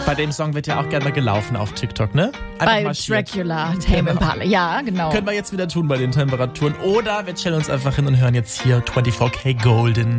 Bei dem Song wird ja auch gerne mal gelaufen auf TikTok, ne? Bei Dracula, Tame Impala. Ja, genau. Können wir jetzt wieder tun bei den Temperaturen. Oder wir chillen uns einfach hin und hören jetzt hier 24K Golden.